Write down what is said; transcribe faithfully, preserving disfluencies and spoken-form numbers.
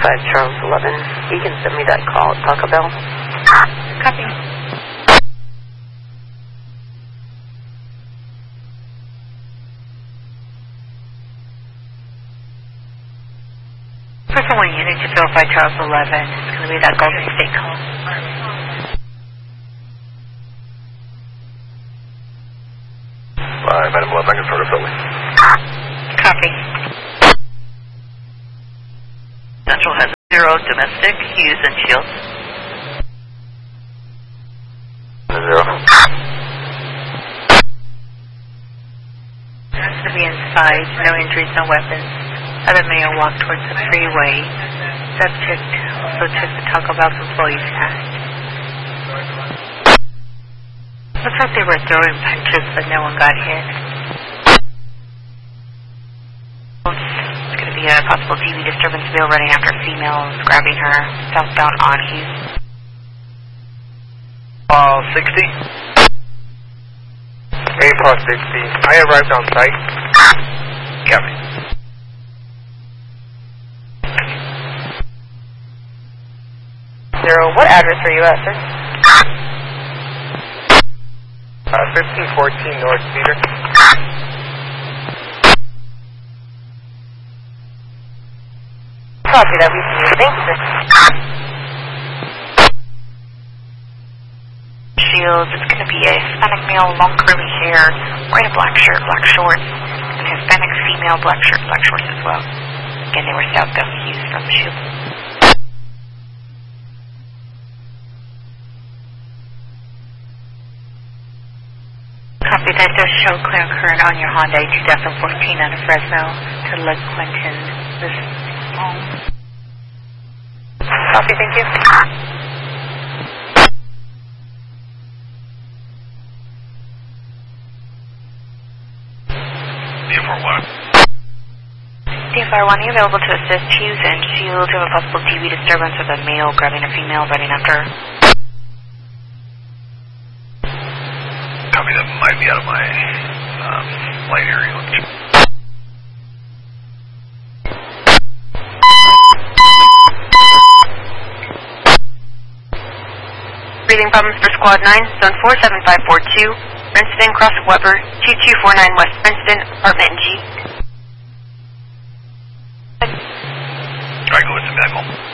five Charles eleven. You can send me that call at Taco Bell. Copy. Person one unit to verify Charles eleven. It's going to be that Golden State call. Five, item eleven, I can sort of fill me. Copy. Central has zero domestic, Hughes and Shields. Zero. That's going to be inside. No injuries, no weapons. Other male walked towards the freeway. Subject also took the Taco Bell employee's hat. Looks like they were throwing punches, but no one got hit. It's going to be a possible T V disturbance bill running after females grabbing her southbound on Hughes. Uh, sixty. eight plus sixty. I arrived on site. Copy. Zero. What address are you at, sir? Uh, fifteen fourteen North Cedar. Copy that. We see you. Thank you, sir. Shields, it's going to be a Hispanic male, long curly hair, wearing a black shirt, black shorts, and Hispanic female, black shirt, black shorts as well. Again, they were southbound Hughes from Shields. Copy that. Does show clear current on your Honda twenty fourteen out of Fresno to Lake Clinton. This home. Copy, thank you. D F R one. D F R one, are you available to assist Hughes and Shields of a possible T V disturbance of a male grabbing a female running after her? Copy, that might be out of my um, light area. Let me check. Breathing problems for Squad nine, Zone four seven five four two, Princeton, Cross Weber, two two four nine West Princeton, Apartment G. Try to go with some medical.